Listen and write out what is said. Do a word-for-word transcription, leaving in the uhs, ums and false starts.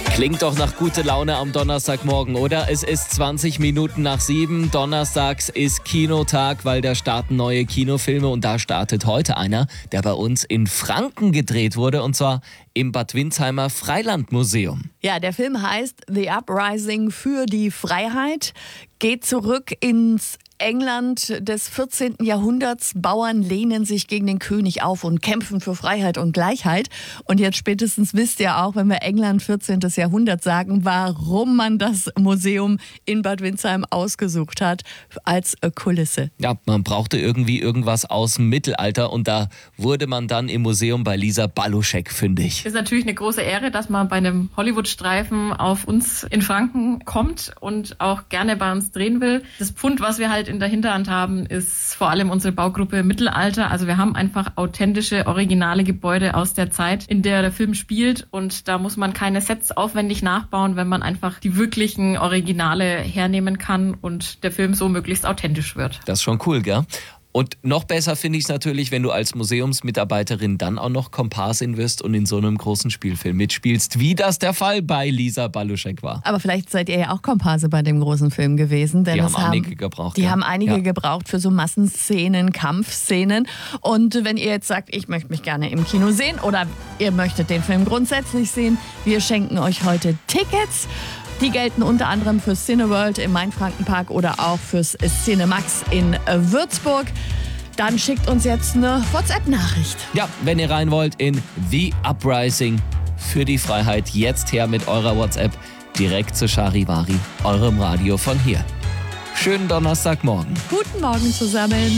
Klingt doch nach gute Laune am Donnerstagmorgen, oder? Es ist zwanzig Minuten nach sieben. Donnerstags ist Kinotag, weil da starten neue Kinofilme. Und da startet heute einer, der bei uns in Franken gedreht wurde. Und zwar im Bad Windsheimer Freilandmuseum. Ja, der Film heißt The Uprising für die Freiheit. Geht zurück ins England des vierzehnten Jahrhunderts. Bauern lehnen sich gegen den König auf und kämpfen für Freiheit und Gleichheit. Und jetzt spätestens wisst ihr auch, wenn wir England vierzehnten Jahrhundert sagen, warum man das Museum in Bad Windsheim ausgesucht hat als Kulisse. Ja, man brauchte irgendwie irgendwas aus dem Mittelalter und da wurde man dann im Museum bei Lisa Baluschek fündig. Es ist natürlich eine große Ehre, dass man bei einem Hollywood-Streifen auf uns in Franken kommt und auch gerne bei uns drehen will. Das Pfund, was wir halt in der Hinterhand haben, ist vor allem unsere Baugruppe Mittelalter. Also wir haben einfach authentische, originale Gebäude aus der Zeit, in der der Film spielt. Und da muss man keine Sets aufwendig nachbauen, wenn man einfach die wirklichen Originale hernehmen kann und der Film so möglichst authentisch wird. Das ist schon cool, gell? Und noch besser finde ich es natürlich, wenn du als Museumsmitarbeiterin dann auch noch Komparsin wirst und in so einem großen Spielfilm mitspielst, wie das der Fall bei Lisa Baluschek war. Aber vielleicht seid ihr ja auch Komparse bei dem großen Film gewesen. Denn die haben es haben einige gebraucht. Die ja. haben einige ja. gebraucht für so Massenszenen, Kampfszenen. Und wenn ihr jetzt sagt, ich möchte mich gerne im Kino sehen oder ihr möchtet den Film grundsätzlich sehen, wir schenken euch heute Tickets. Die gelten unter anderem fürs Cineworld im Mainfrankenpark oder auch fürs Cinemax in Würzburg. Dann schickt uns jetzt eine WhatsApp-Nachricht. Ja, wenn ihr rein wollt in The Uprising für die Freiheit, jetzt her mit eurer WhatsApp direkt zu Charivari, eurem Radio von hier. Schönen Donnerstagmorgen. Guten Morgen zusammen.